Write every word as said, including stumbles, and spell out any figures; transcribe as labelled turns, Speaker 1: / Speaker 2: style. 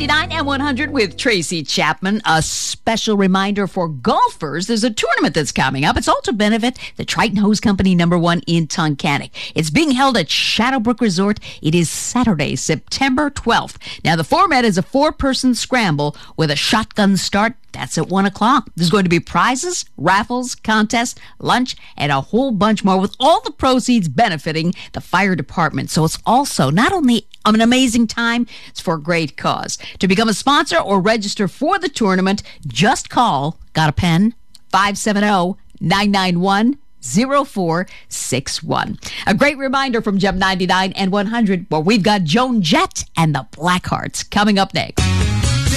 Speaker 1: ninety-nine and one hundred with Tracy Chapman. A special reminder for golfers. There's a tournament that's coming up. It's all to benefit the Triton Hose Company number one in Tunkhannock. It's being held at Shadowbrook Resort. It is Saturday, September twelfth. Now, the format is a four-person scramble with a shotgun start. That's at one o'clock. There's going to be prizes, raffles, contests, lunch, and a whole bunch more, with all the proceeds benefiting the fire department. So it's also not only an amazing time, it's for a great cause. To become a sponsor or register for the tournament, just call, got a pen? five seven zero, nine nine one, zero four six one. A great reminder from Gem ninety-nine and one hundred, where we've got Joan Jett and the Blackhearts coming up next.